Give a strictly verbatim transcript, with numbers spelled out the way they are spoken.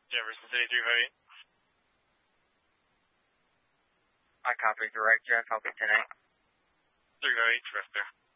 Jefferson City three five eight. I copy direct, Jeff. I'll be ten eight. three five eight, direct there.